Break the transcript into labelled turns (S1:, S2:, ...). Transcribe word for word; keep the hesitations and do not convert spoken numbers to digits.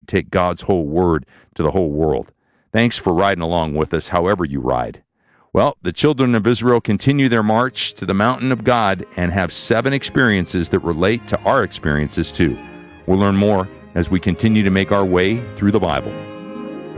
S1: take God's whole word to the whole world. Thanks for riding along with us, however you ride. Well, the children of Israel continue their march to the mountain of God and have seven experiences that relate to our experiences too. We'll learn more as we continue to make our way through the Bible.